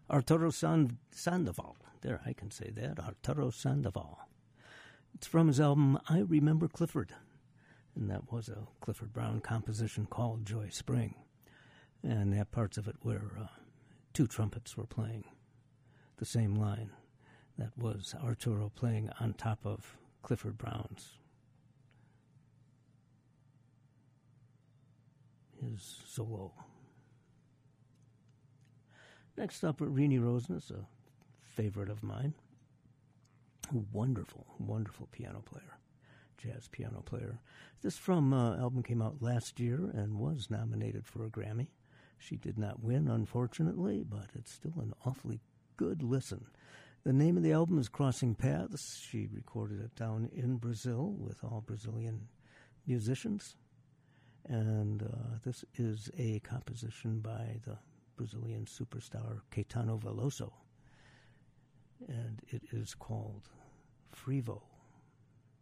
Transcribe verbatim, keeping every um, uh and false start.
Arturo Sand- Sandoval. There, I can say that. Arturo Sandoval. It's from his album I Remember Clifford. And that was a Clifford Brown composition called Joy Spring. And there are parts of it where uh, two trumpets were playing the same line. That was Arturo playing on top of Clifford Brown's. His solo. Next up, Renee Roseness, a favorite of mine. A wonderful, wonderful piano player, jazz piano player. This from uh, album came out last year and was nominated for a Grammy. She did not win, unfortunately, but it's still an awfully good listen. The name of the album is Crossing Paths. She recorded it down in Brazil with all Brazilian musicians. And uh, this is a composition by the Brazilian superstar Caetano Veloso. And it is called Frevo.